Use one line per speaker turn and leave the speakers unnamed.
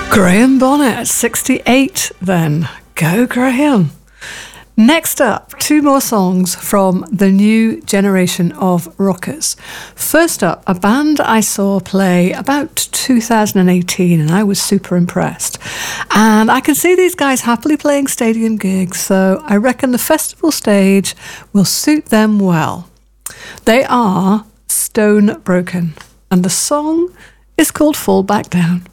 Graham Bonnet, 68 then. Go Graham. Next up, two more songs from the new generation of rockers. First up, a band I saw play about 2018 and I was super impressed. And I can see these guys happily playing stadium gigs, so I reckon the festival stage will suit them well. They are Stone Broken, and the song is called Fall Back Down.